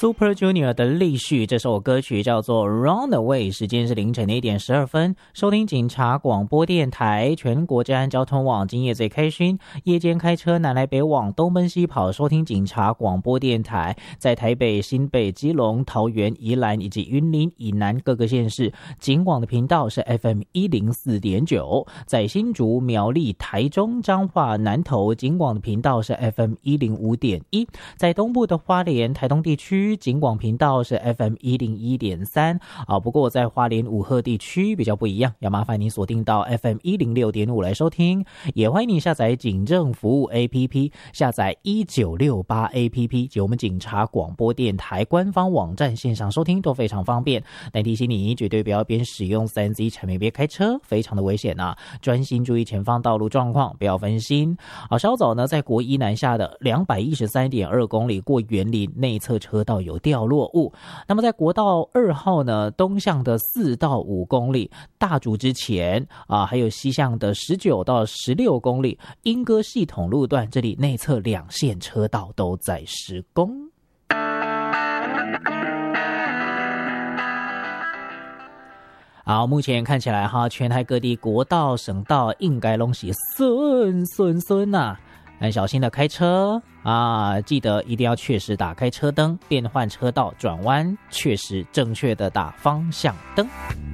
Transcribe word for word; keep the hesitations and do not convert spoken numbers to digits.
Super Junior 的立旭，这首歌曲叫做 Runaway， 时间是凌晨的一点十二分。收听警察广播电台，全国治安交通网，今夜最开心。夜间开车南来北往，东奔西跑，收听警察广播电台。在台北、新北、基隆、桃园、宜兰以及云林以南各个县市，警广的频道是 F M 一零四点九。在新竹、苗栗、台中、彰化、南投，警广的频道是 F M 一零五点一。在东部的花莲、台东地区，警广频道是 F M 一零一点三啊，不过在花莲武鹤地区比较不一样，要麻烦你锁定到 F M 一零六点五来收听。也欢迎你下载警政服务 A P P， 下载一九六八 A P P 及我们警察广播电台官方网站线上收听都非常方便。但提醒你，绝对不要边使用 三 C 产品边开车，非常的危险啊！专心注意前方道路状况，不要分心。啊，稍早呢，在国一南下的两百一十三点二公里过园林内侧车道有掉落物。那么在国道二号呢，东向的四到五公里，大竹之前啊，还有西向的十九到十六公里，莺歌系统路段这里内侧两线车道都在施工。好，目前看起来哈，全台各地国道、省道应该拢是顺顺顺呐。很小心的开车啊，记得一定要确实打开车灯，变换车道、转弯，确实正确的打方向灯。